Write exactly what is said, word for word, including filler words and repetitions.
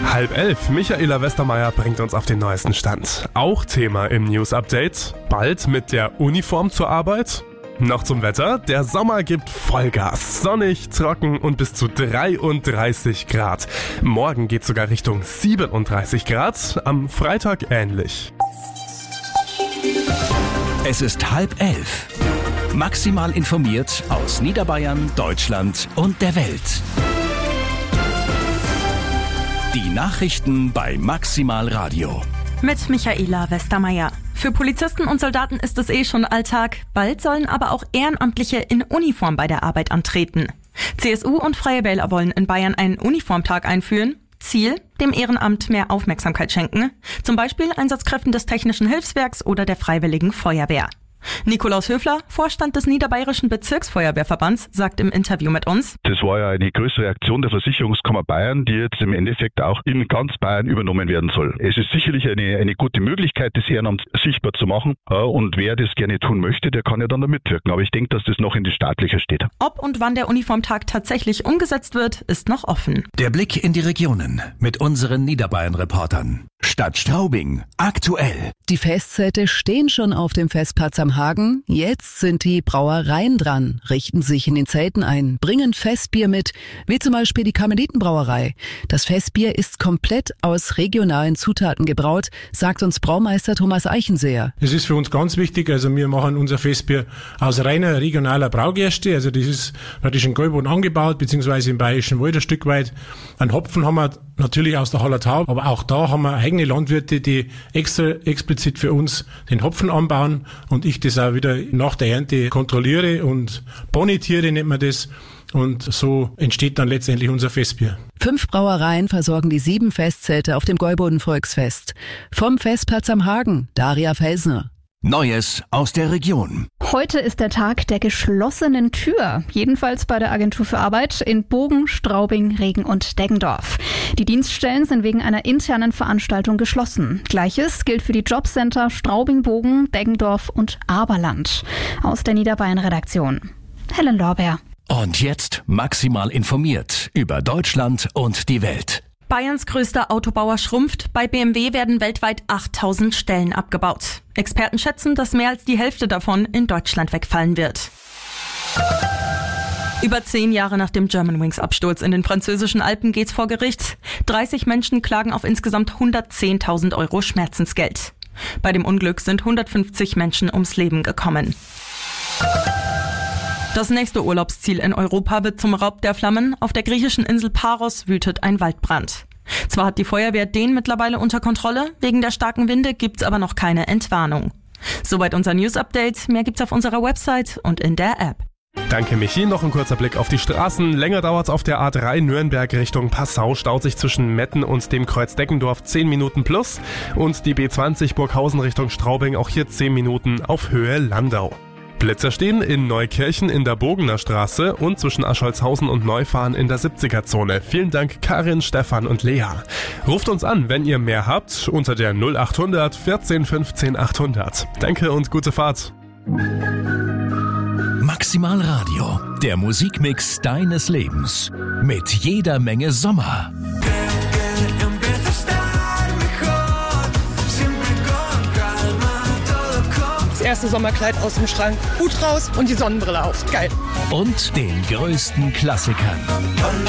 Halb elf. Michaela Westermeier bringt uns auf den neuesten Stand. Auch Thema im News-Update. Bald mit der Uniform zur Arbeit. Noch zum Wetter. Der Sommer gibt Vollgas. Sonnig, trocken und bis zu dreiunddreißig Grad. Morgen geht sogar Richtung siebenunddreißig Grad. Am Freitag ähnlich. Es ist halb elf. Maximal informiert aus Niederbayern, Deutschland und der Welt. Die Nachrichten bei Maximal Radio. Mit Michaela Westermeier. Für Polizisten und Soldaten ist es eh schon Alltag. Bald sollen aber auch Ehrenamtliche in Uniform bei der Arbeit antreten. C S U und Freie Wähler wollen in Bayern einen Uniformtag einführen. Ziel: dem Ehrenamt mehr Aufmerksamkeit schenken. Zum Beispiel Einsatzkräften des Technischen Hilfswerks oder der Freiwilligen Feuerwehr. Nikolaus Höfler, Vorstand des Niederbayerischen Bezirksfeuerwehrverbands, sagt im Interview mit uns: Das war ja eine größere Aktion der Versicherungskammer Bayern, die jetzt im Endeffekt auch in ganz Bayern übernommen werden soll. Es ist sicherlich eine, eine gute Möglichkeit, das Ehrenamt sichtbar zu machen. Und wer das gerne tun möchte, der kann ja dann da mitwirken. Aber ich denke, dass das noch in die Staatliche steht. Ob und wann der Uniformtag tatsächlich umgesetzt wird, ist noch offen. Der Blick in die Regionen mit unseren Niederbayern-Reportern. Stadt Straubing, aktuell. Die Festzelte stehen schon auf dem Festplatz am Hagen. Jetzt sind die Brauereien dran, richten sich in den Zelten ein, bringen Festbier mit, wie zum Beispiel die Karmelitenbrauerei. Das Festbier ist komplett aus regionalen Zutaten gebraut, sagt uns Braumeister Thomas Eichenseher. Das ist für uns ganz wichtig. Also wir machen unser Festbier aus reiner regionaler Braugerste. Also das ist praktisch in Gäuboden angebaut, beziehungsweise im Bayerischen Wald ein Stück weit. Einen Hopfen haben wir natürlich aus der Hallertau, aber auch da haben wir eigene Landwirte, die extra explizit für uns den Hopfen anbauen und ich das auch wieder nach der Ernte kontrolliere und bonitiere, nennt man das. Und so entsteht dann letztendlich unser Festbier. Fünf Brauereien versorgen die sieben Festzelte auf dem Gäuboden Volksfest. Vom Festplatz am Hagen, Daria Felsner. Neues aus der Region. Heute ist der Tag der geschlossenen Tür, jedenfalls bei der Agentur für Arbeit in Bogen, Straubing, Regen und Deggendorf. Die Dienststellen sind wegen einer internen Veranstaltung geschlossen. Gleiches gilt für die Jobcenter Straubing, Bogen, Deggendorf und Aberland. Aus der Niederbayern-Redaktion. Helen Lorbeer. Und jetzt maximal informiert über Deutschland und die Welt. Bayerns größter Autobauer schrumpft. Bei B M W werden weltweit achttausend Stellen abgebaut. Experten schätzen, dass mehr als die Hälfte davon in Deutschland wegfallen wird. Über zehn Jahre nach dem Germanwings-Absturz in den französischen Alpen geht's vor Gericht. dreißig Menschen klagen auf insgesamt hundertzehntausend Euro Schmerzensgeld. Bei dem Unglück sind hundertfünfzig Menschen ums Leben gekommen. Das nächste Urlaubsziel in Europa wird zum Raub der Flammen. Auf der griechischen Insel Paros wütet ein Waldbrand. Zwar hat die Feuerwehr den mittlerweile unter Kontrolle, wegen der starken Winde gibt's aber noch keine Entwarnung. Soweit unser News-Update. Mehr gibt's auf unserer Website und in der App. Danke Michi. Noch ein kurzer Blick auf die Straßen. Länger dauert's auf der A drei Nürnberg Richtung Passau. Staut sich zwischen Metten und dem Kreuz Deggendorf zehn Minuten plus. Und die B zwanzig Burghausen Richtung Straubing auch hier zehn Minuten auf Höhe Landau. Blitzer stehen in Neukirchen in der Bogener Straße und zwischen Ascholzhausen und Neufahren in der siebziger-Zone. Vielen Dank Karin, Stefan und Lea. Ruft uns an, wenn ihr mehr habt, unter der null achthundert vierzehn fünfzehn achthundert. Danke und gute Fahrt. Maximal Radio, der Musikmix deines Lebens. Mit jeder Menge Sommer. Das erste Sommerkleid aus dem Schrank, Hut raus und die Sonnenbrille auf. Geil. Und den größten Klassikern.